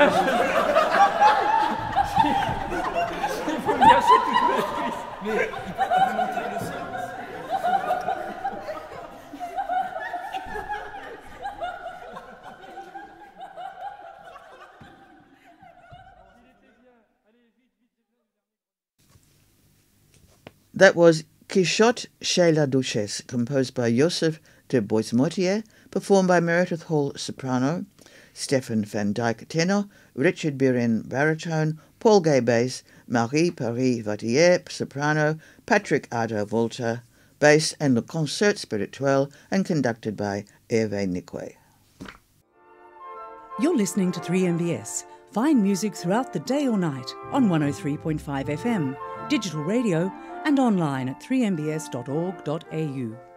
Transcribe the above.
Il faut me lâcher toute maîtrise. Mais il peut montrer le silence. That was Quichotte chez la Duchesse, composed by Joseph de Boismortier, performed by Meredith Hall soprano, Stefan van Dyck tenor, Richard Buren baritone, Paul Gay bass, Marie Paris Vattier soprano, Patrick Ardo Volta bass, and Le Concert Spirituel, and conducted by Hervé Niquet. You're listening to 3MBS. Find music throughout the day or night on 103.5 FM, digital radio, and online at 3mbs.org.au.